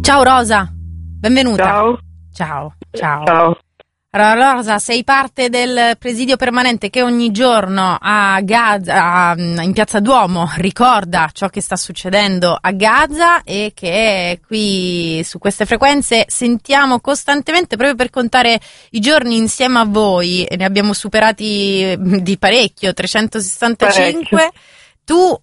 Ciao Rosa, benvenuta. Ciao. Ciao. Allora, Rosa, sei parte del presidio permanente che ogni giorno a Gaza, in Piazza Duomo, ricorda ciò che sta succedendo a Gaza e che qui su queste frequenze sentiamo costantemente proprio per contare i giorni insieme a voi, e ne abbiamo superati di parecchio, 365. Tu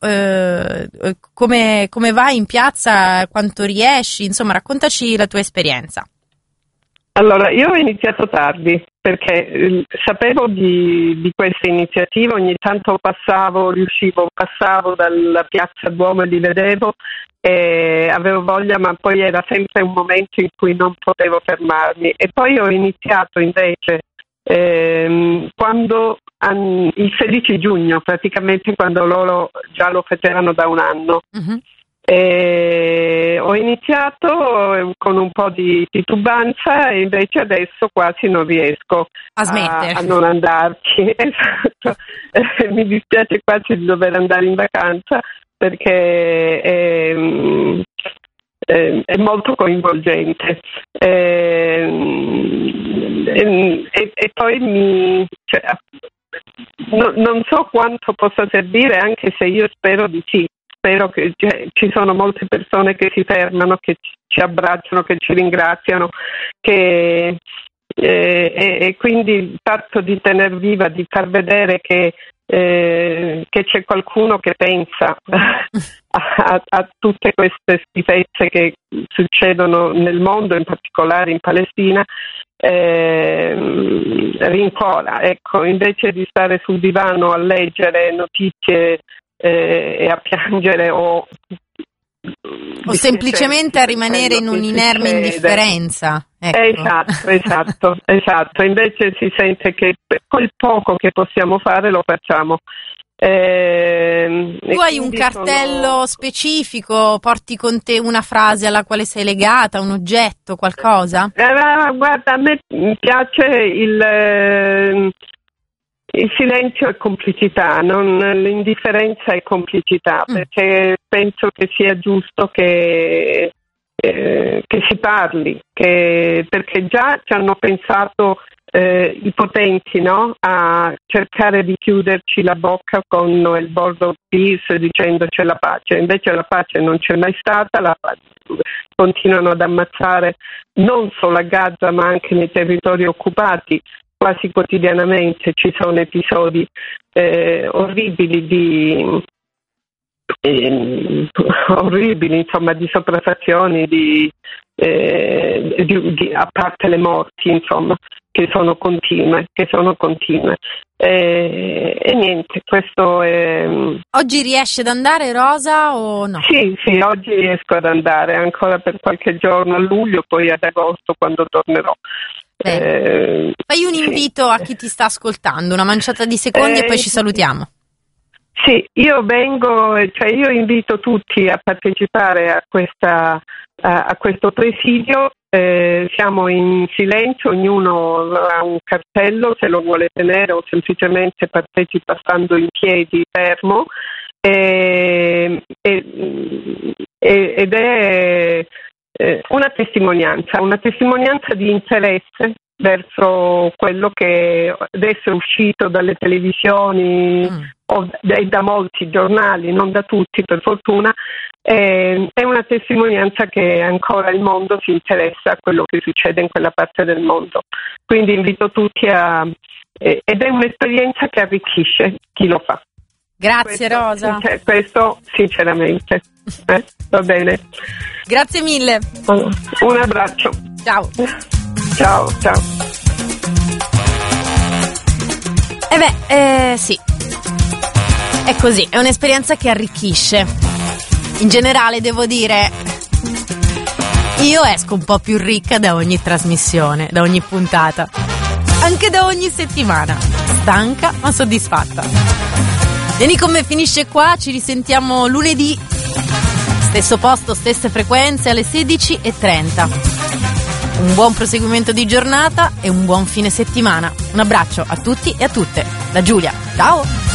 come vai in piazza, quanto riesci, insomma raccontaci la tua esperienza. Allora, io ho iniziato tardi perché sapevo di questa iniziativa, ogni tanto passavo dalla Piazza Duomo e li vedevo e avevo voglia, ma poi era sempre un momento in cui non potevo fermarmi. E poi ho iniziato invece quando il 16 giugno, praticamente quando loro già lo facevano da un anno. Uh-huh. Ho iniziato con un po' di titubanza e invece adesso quasi non riesco a non andarci. Esatto. Mi dispiace quasi di dover andare in vacanza perché è molto coinvolgente e poi non so quanto possa servire, anche se io spero di sì. Spero che ci sono molte persone che si fermano, che ci abbracciano, che ci ringraziano, e quindi il fatto di tener viva, di far vedere che c'è qualcuno che pensa a tutte queste schifezze che succedono nel mondo, in particolare in Palestina, rincuora. Ecco, invece di stare sul divano a leggere notizie e a piangere o semplicemente a rimanere in un'inerme indifferenza. Ecco. Esatto. Invece si sente che quel poco che possiamo fare lo facciamo. Tu hai un cartello specifico, porti con te una frase alla quale sei legata, un oggetto, qualcosa? Guarda, a me piace il silenzio è complicità, l'indifferenza è complicità, perché penso che sia giusto che si parli, perché già ci hanno pensato i potenti, no? A cercare di chiuderci la bocca con il Board of Peace dicendo c'è la pace, invece la pace non c'è mai stata, continuano ad ammazzare non solo a Gaza ma anche nei territori occupati. Quasi quotidianamente ci sono episodi orribili insomma, di sopraffazioni, a parte le morti, insomma, che sono continue. E niente, questo è... Oggi riesce ad andare, Rosa, o no? Sì, oggi riesco ad andare ancora per qualche giorno a luglio, poi ad agosto quando tornerò. Fai un invito a chi ti sta ascoltando, una manciata di secondi e poi ci salutiamo. Sì, io invito tutti a partecipare a questo presidio. Siamo in silenzio, ognuno ha un cartello se lo vuole tenere o semplicemente partecipa stando in piedi fermo, ed è una testimonianza di interesse verso quello che adesso è uscito dalle televisioni o da molti giornali, non da tutti per fortuna. È una testimonianza che ancora il mondo si interessa a quello che succede in quella parte del mondo. Quindi invito tutti ed è un'esperienza che arricchisce chi lo fa. Grazie Rosa. Questo sinceramente. Va bene. Grazie mille. Un abbraccio. Ciao. Ciao. Sì. È così, è un'esperienza che arricchisce. In generale devo dire, io esco un po' più ricca da ogni trasmissione, da ogni puntata, anche da ogni settimana. Stanca ma soddisfatta. Vieni con me, finisce qua, ci risentiamo lunedì. Stesso posto, stesse frequenze alle 16:30. Un buon proseguimento di giornata e un buon fine settimana. Un abbraccio a tutti e a tutte. Da Giulia. Ciao!